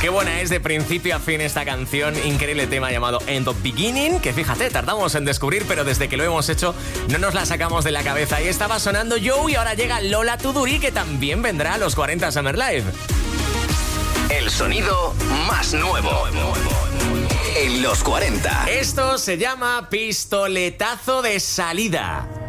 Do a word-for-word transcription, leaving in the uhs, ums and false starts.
Qué buena es de principio a fin esta canción, increíble tema llamado End of Beginning, que fíjate, tardamos en descubrir, pero desde que lo hemos hecho no nos la sacamos de la cabeza. Y estaba sonando Joe y ahora llega Lola Tuduri, que también vendrá a los cuarenta Summer Live. El sonido más nuevo en los cuarenta. Esto se llama pistoletazo de salida.